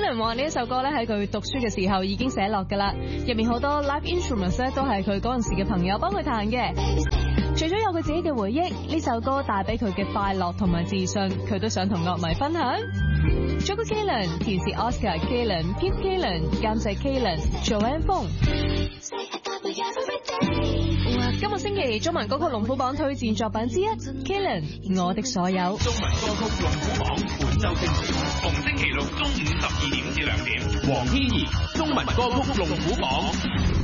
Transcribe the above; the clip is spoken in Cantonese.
Kalen 話呢一首歌咧喺佢讀書嘅時候已經寫落㗎啦，入面好多 live instruments 咧都係佢嗰陣時嘅朋友幫佢彈嘅。除咗有佢自己嘅回憶，呢首歌帶俾佢嘅快樂同埋自信，佢都想同樂迷分享。Joey Kalen 填詞 Oscar Kalen、Keith Kalen 監製 Kalen、Joanne Fong。今個星期中文歌曲龍虎榜推薦作品之一 Kalen 我的所有。 中文歌曲龍虎榜本周精選，逢星期六中午12點至2點，黃天怡中文歌曲龍虎榜。